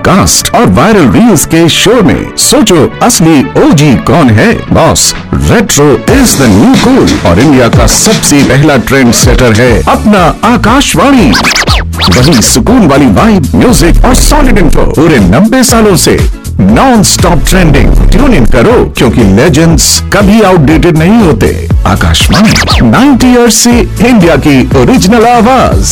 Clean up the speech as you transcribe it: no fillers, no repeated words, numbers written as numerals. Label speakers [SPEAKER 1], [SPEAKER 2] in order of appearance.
[SPEAKER 1] Podcast और viral reels के show में सोचो असली ओजी कौन है। Boss, retro is the new cool और इंडिया का सबसे पहला ट्रेंड सेटर है अपना आकाशवाणी। वही सुकून वाली वाइब, म्यूजिक और सॉलिड इंफो पूरे 90 सालों से non stop trending. Tune in करो क्योंकि लेजेंड्स कभी आउटडेटेड नहीं होते। आकाशवाणी 90 ईयर्स से इंडिया की ओरिजिनल आवाज।